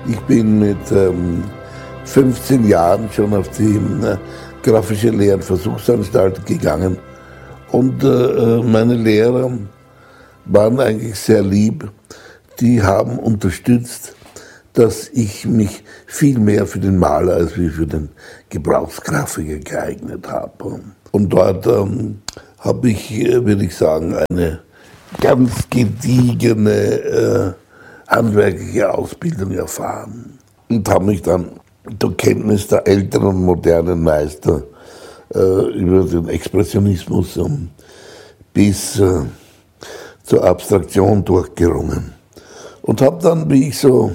Ich bin mit 15 Jahren schon auf die grafische Lehr- und Versuchsanstalt gegangen und meine Lehrer waren eigentlich sehr lieb. Die haben unterstützt, dass ich mich viel mehr für den Maler als für den Gebrauchsgrafiker geeignet habe. Und dort habe ich, würde ich sagen, eine ganz gediegene handwerkliche Ausbildung erfahren und habe mich dann durch Kenntnis der älteren und modernen Meister über den Expressionismus bis zur Abstraktion durchgerungen. Und habe dann, wie ich so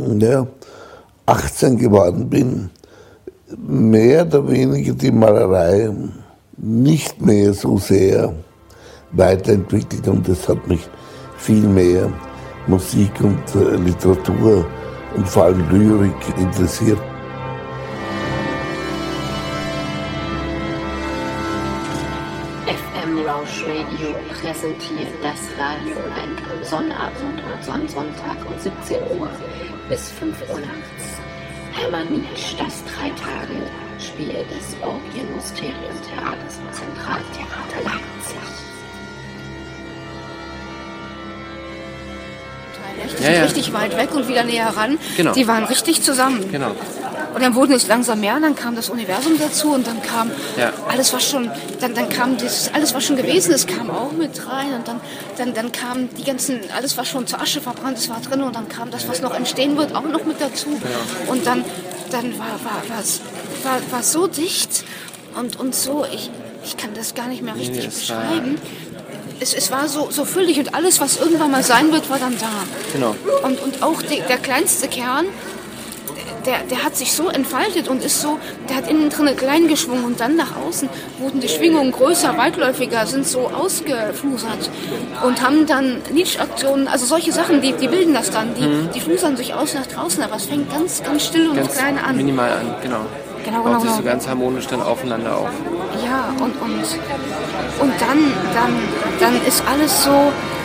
18 geworden bin, mehr oder weniger die Malerei nicht mehr so sehr weiterentwickelt und es hat mich viel mehr Musik und Literatur und vor allem Lyrik interessiert. FM Rausch Radio präsentiert das Radio am Sonnabend und Sonntag um 17 Uhr bis 5 Uhr nachts. Hermann Nitsch, das 3-Tage-Spiel des Orgien-Mysterium-Theaters im Zentraltheater Leipzig. Die sind richtig weit weg und wieder näher ran. Genau. Die waren richtig zusammen. Genau. Und dann wurden es langsam mehr, dann kam das Universum dazu und dann kam alles, was schon, dann kam das, alles, was schon gewesen ist, kam auch mit rein und dann kam die ganzen, alles, was schon zur Asche verbrannt ist, war drin und dann kam das, was noch entstehen wird, auch noch mit dazu. Ja. Und dann war so dicht und so, ich kann das gar nicht mehr richtig beschreiben. Es war so füllig und alles, was irgendwann mal sein wird, war dann da. Genau. Und auch der kleinste Kern, der hat sich so entfaltet und ist so, der hat innen drin klein geschwungen und dann nach außen wurden die Schwingungen größer, weitläufiger, sind so ausgeflusert und haben dann Nietzsche-Aktionen, also solche Sachen, die bilden das dann, die flusern sich aus nach draußen, aber es fängt ganz, ganz still und ganz klein an. Minimal an, genau. Baut sich so ganz harmonisch dann aufeinander auf. Ja, und dann ist alles so,